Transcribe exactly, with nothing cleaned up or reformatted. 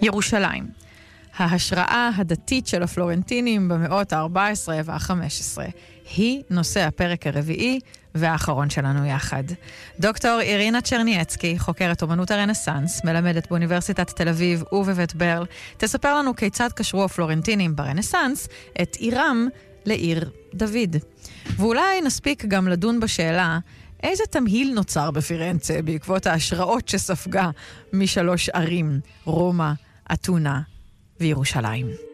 ירושלים. ההשראה הדתית של הפלורנטינים במאות ה-ארבע עשרה וה-חמש עשרה. היא נושא הפרק הרביעי והאחרון שלנו יחד. דוקטור אירינה צ'רניאצקי, חוקרת אומנות הרנסנס, מלמדת באוניברסיטת תל אביב ובבית ברל, תספר לנו כיצד קשרו הפלורנטינים ברנסנס את עירם לעיר דוד. ואולי נספיק גם לדון בשאלה איזה תמהיל נוצר בפירנצה בעקבות ההשראות שספגה משלוש ערים, רומא, אתונה וירושלים.